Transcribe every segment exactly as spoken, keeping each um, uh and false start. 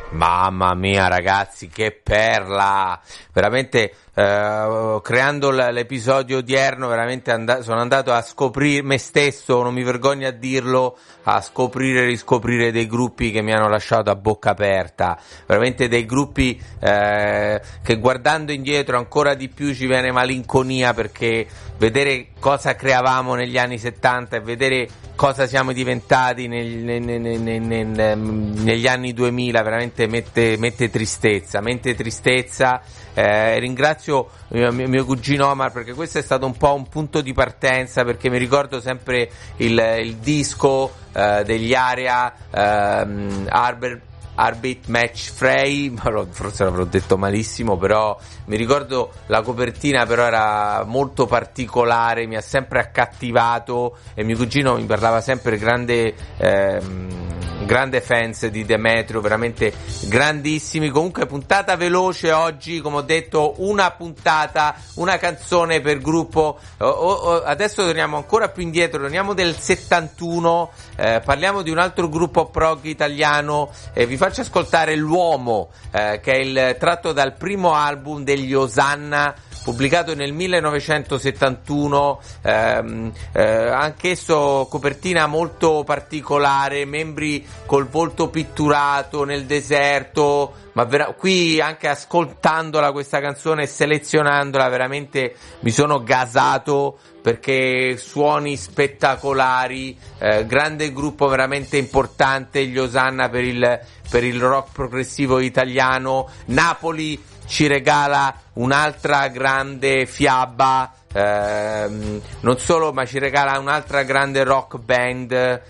Mamma mia ragazzi, che perla, veramente eh, creando l- l'episodio odierno veramente and- sono andato a scoprire me stesso, non mi vergogno a dirlo, a scoprire e riscoprire dei gruppi che mi hanno lasciato a bocca aperta, veramente dei gruppi eh, che guardando indietro ancora di più ci viene malinconia, perché vedere cosa creavamo negli anni settanta e vedere cosa siamo diventati nel, nel, nel, nel, nel, negli anni duemila veramente mette, mette tristezza, mette tristezza. Eh, ringrazio mio, mio cugino Omar, perché questo è stato un po' un punto di partenza, perché mi ricordo sempre il, il disco eh, degli Area ehm, Arbor Arbit Match Frey, forse l'avrò detto malissimo, però mi ricordo la copertina, però era molto particolare, mi ha sempre accattivato e mio cugino mi parlava sempre grande ehm, grande fans di Demetrio, veramente grandissimi. Comunque puntata veloce oggi, come ho detto, una puntata, una canzone per gruppo. Oh, oh, adesso torniamo ancora più indietro, torniamo del settantuno, eh, parliamo di un altro gruppo prog italiano, e eh, vi faccio ascoltare L'Uomo, eh, che è il tratto dal primo album degli Osanna, pubblicato nel millenovecentosettantuno, ehm, eh, anch'esso copertina molto particolare, membri col volto pitturato nel deserto, ma vera- qui anche ascoltandola questa canzone e selezionandola veramente mi sono gasato, perché suoni spettacolari, eh, grande gruppo veramente importante gli Osanna per il, per il rock progressivo italiano. Napoli ci regala un'altra grande fiaba, ehm, non solo, ma ci regala un'altra grande rock band, eh,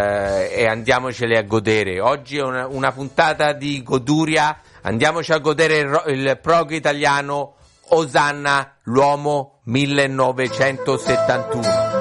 e andiamocele a godere. Oggi è una, una puntata di goduria, andiamoci a godere il, ro- il prog italiano Osanna, L'Uomo millenovecentosettantuno.